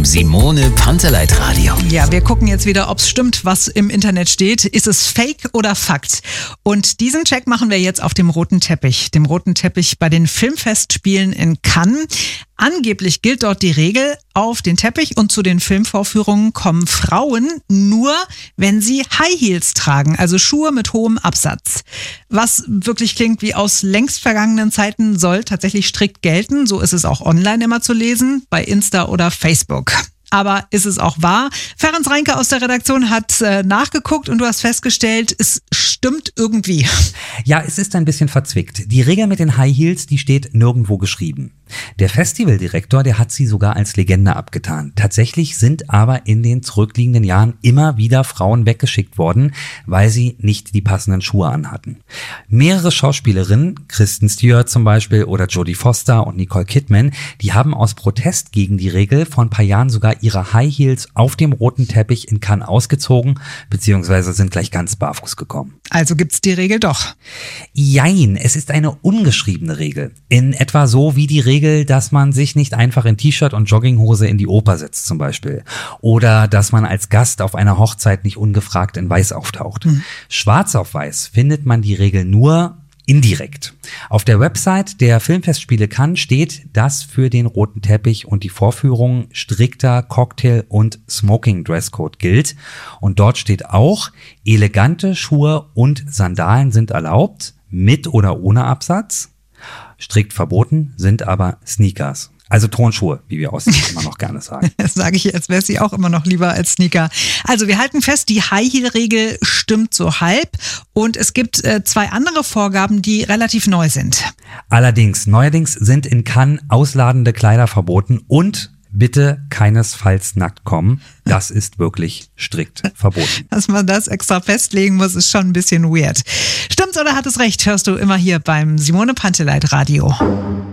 Simone Panteleit Radio. Ja, wir gucken jetzt wieder, ob es stimmt, was im Internet steht. Ist es Fake oder Fakt? Und diesen Check machen wir jetzt auf dem roten Teppich. Dem roten Teppich bei den Filmfestspielen in Cannes. Angeblich gilt dort die Regel, auf den Teppich und zu den Filmvorführungen kommen Frauen nur, wenn sie High Heels tragen, also Schuhe mit hohem Absatz. Was wirklich klingt wie aus längst vergangenen Zeiten, soll tatsächlich strikt gelten. So ist es auch online immer zu lesen, bei Insta oder Facebook. Aber ist es auch wahr? Ferenc Reinke aus der Redaktion hat nachgeguckt und du hast festgestellt, es stimmt irgendwie. Ja, es ist ein bisschen verzwickt. Die Regel mit den High Heels, die steht nirgendwo geschrieben. Der Festivaldirektor, der hat sie sogar als Legende abgetan. Tatsächlich sind aber in den zurückliegenden Jahren immer wieder Frauen weggeschickt worden, weil sie nicht die passenden Schuhe anhatten. Mehrere Schauspielerinnen, Kristen Stewart zum Beispiel oder Jodie Foster und Nicole Kidman, die haben aus Protest gegen die Regel vor ein paar Jahren sogar ihre High Heels auf dem roten Teppich in Cannes ausgezogen, beziehungsweise sind gleich ganz barfuß gekommen. Also gibt's die Regel doch? Jein, es ist eine ungeschriebene Regel. In etwa so wie die Regel, dass man sich nicht einfach in T-Shirt und Jogginghose in die Oper setzt zum Beispiel. Oder dass man als Gast auf einer Hochzeit nicht ungefragt in Weiß auftaucht. Schwarz auf Weiß findet man die Regel nur indirekt. Auf der Website der Filmfestspiele Cannes steht, dass für den roten Teppich und die Vorführung strikter Cocktail- und Smoking-Dresscode gilt. Und dort steht auch, elegante Schuhe und Sandalen sind erlaubt, mit oder ohne Absatz. Strikt verboten sind aber Sneakers. Also Turnschuhe, wie wir Aussicht immer noch gerne sagen. Das sage ich, als wäre sie auch immer noch lieber als Sneaker. Also wir halten fest, die High-Heel-Regel stimmt so halb. Und es gibt zwei andere Vorgaben, die relativ neu sind. Neuerdings sind in Cannes ausladende Kleider verboten und bitte keinesfalls nackt kommen. Das ist wirklich strikt verboten. Dass man das extra festlegen muss, ist schon ein bisschen weird. Stimmt's oder hat es recht? Hörst du immer hier beim Simone Panteleit Radio.